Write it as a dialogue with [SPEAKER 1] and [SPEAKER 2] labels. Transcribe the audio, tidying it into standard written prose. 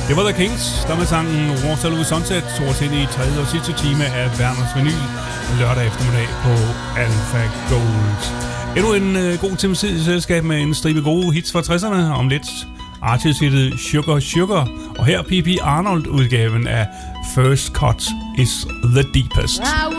[SPEAKER 1] Det var The Kings, der med sangen Waterloo Sunset tog os ind i tredje og sidste time af Werners Vinyl lørdag eftermiddag på Alpha Gold. Endnu en god times tid i selskab med en stribe gode hits fra 60'erne. Om lidt artist-hittet Sugar Sugar, og her P.P. Arnold udgaven af First Cut is the Deepest.